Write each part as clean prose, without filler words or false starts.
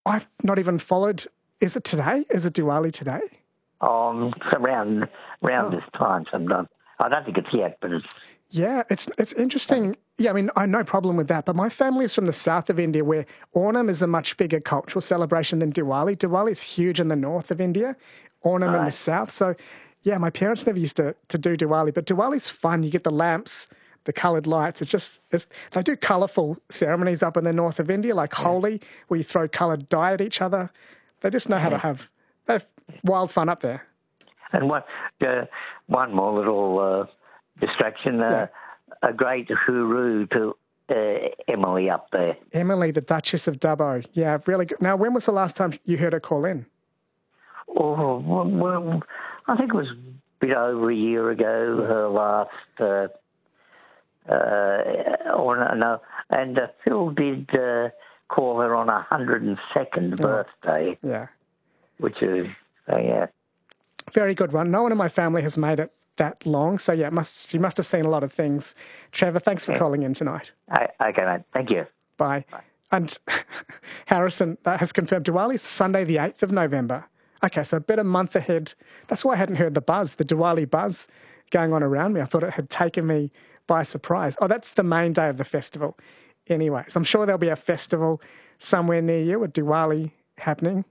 I've not even followed. Is it today? Is it Diwali today? Around this time sometime. I don't think it's yet, but it's... Yeah, it's interesting. Yeah, I mean, I no problem with that. But my family is from the south of India, where Onam is a much bigger cultural celebration than Diwali. Diwali is huge in the north of India, Onam in the south. So, yeah, my parents never used to do Diwali. But Diwali's fun. You get the lamps, the coloured lights. They do colourful ceremonies up in the north of India, like Holi, where you throw coloured dye at each other. They just know how to have wild fun up there. And one more little distraction, a great hooroo to Emily up there. Emily, the Duchess of Dubbo. Yeah, really good. Now, when was the last time you heard her call in? Oh, well, I think it was a bit over a year ago, her last... and Phil did call her on 102nd birthday. Yeah. Which is, yeah. Very good one. No one in my family has made it that long, so yeah, she must have seen a lot of things. Trevor, thanks for calling in tonight. Okay, mate. Thank you. Bye. And Harrison has confirmed Diwali's Sunday the 8th of November. Okay, so a month ahead. That's why I hadn't heard the Diwali buzz going on around me. I thought it had taken me by surprise. Oh, that's the main day of the festival. Anyway, so I'm sure there'll be a festival somewhere near you with Diwali happening.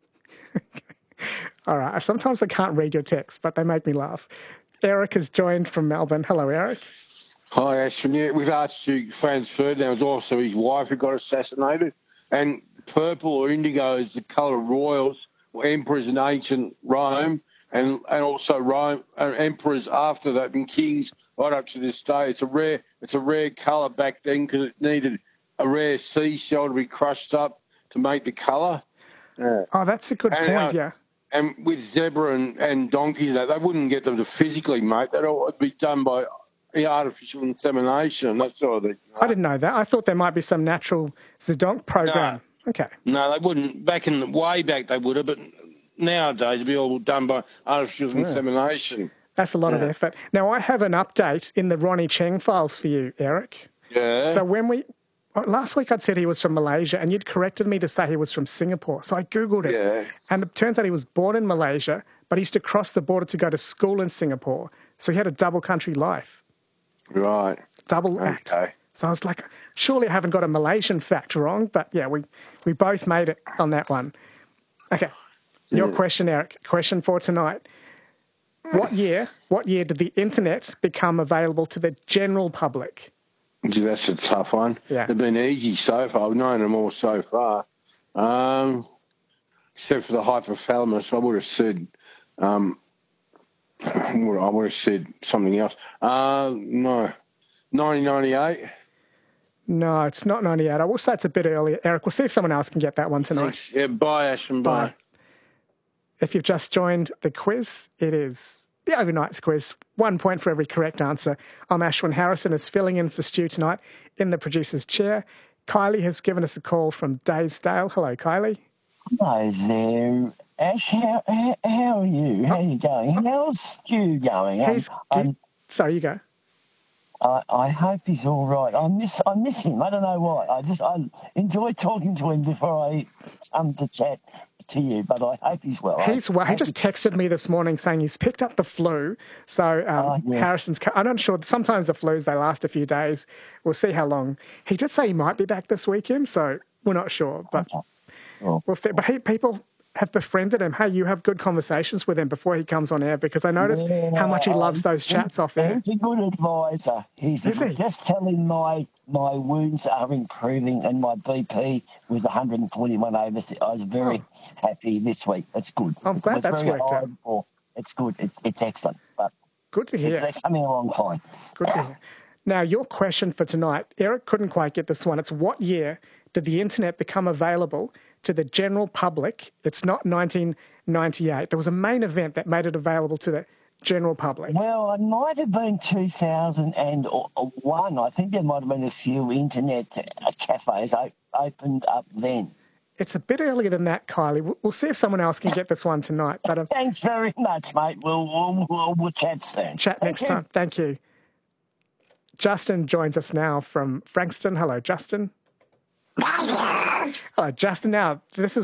All right. Sometimes I can't read your texts, but they make me laugh. Eric is joined from Melbourne. Hello, Eric. Hi, Ashton. Yeah, with Archduke Franz Ferdinand was also his wife who got assassinated. And purple or indigo is the colour of royals or emperors in ancient Rome, and also Rome emperors after that and kings right up to this day. It's a rare colour back then because it needed a rare seashell to be crushed up to make the colour. Yeah. Oh, that's a good point, yeah. And with zebra and donkeys, they wouldn't get them to physically mate. That'd all be done by artificial insemination, that sort of thing. I didn't know that. I thought there might be some natural Zedonk program. No. Okay. No, they wouldn't. Way back they would have, but nowadays it'd be all done by artificial insemination. That's a lot of effort. Now, I have an update in the Ronnie Cheng files for you, Eric. Yeah. So last week I'd said he was from Malaysia, and you'd corrected me to say he was from Singapore. So I Googled it. Yeah. And it turns out he was born in Malaysia, but he used to cross the border to go to school in Singapore. So he had a double country life. Right. Double act. Okay. So I was like, surely I haven't got a Malaysian fact wrong, but yeah, we both made it on that one. Okay. Your question, Eric. Question for tonight. What year did the internet become available to the general public? Gee, that's a tough one. Yeah. They've been easy so far. I've known them all so far. Except for the hypothalamus, I would have said something else. No. 1998? No, it's not 98. I will say it's a bit earlier. Eric, we'll see if someone else can get that one tonight. Thanks. Yeah, bye, Ashton. Bye. If you've just joined the quiz, it is the Overnight's quiz. 1 point for every correct answer. I'm Ashwin Harrison is filling in for Stu tonight in the producer's chair. Kylie has given us a call from Daysdale. Hello, Kylie. Hello there, Ash. How are you? How are you going? How's Stu going? Sorry, you go. I hope he's all right. I miss him. I don't know why. I enjoy talking to him before I come to chat to you, but I hope he's well. He's well. He just texted me this morning saying he's picked up the flu. So Harrison's... I'm not sure. Sometimes the flus, they last a few days. We'll see how long. He did say he might be back this weekend, so we're not sure. But people have befriended him. Hey, you have good conversations with him before he comes on air, because I noticed how much he loves those chats off air. He's a good advisor. Just tell him my wounds are improving and my BP was 141 over. I was very happy this week. That's good. I'm glad that's worked out. It's good. It's excellent. But good to hear. They're coming along fine. Good to hear. Now, your question for tonight, Eric couldn't quite get this one. It's what year did the internet become available to the general public? It's not 1998. There was a main event that made it available to the general public. Well, it might have been 2001. I think there might have been a few internet cafes opened up then. It's a bit earlier than that, Kylie. We'll see if someone else can get this one tonight. But thanks very much, mate. We'll chat soon. Chat next time. Thank you. Justin joins us now from Frankston. Hello, Justin. Hello, Justin. Now, this is